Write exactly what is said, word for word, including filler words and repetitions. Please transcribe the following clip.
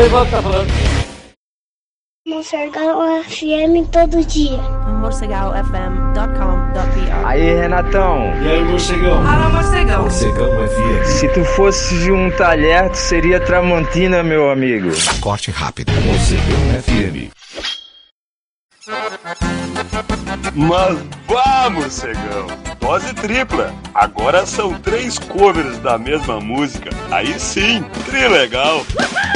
Aí, volta, tá falando. Morcegal F M todo dia. morcegal f m ponto com ponto b r. Aí, Renatão. E aí, morcegão? Fala, morcegão. Morcegão F M. Se tu fosse de um talher, tu seria Tramontina, meu amigo. Corte rápido. Morcegão F M. Mas vamos, cegão! Dose tripla! Agora são três covers da mesma música. Aí sim, trilegal!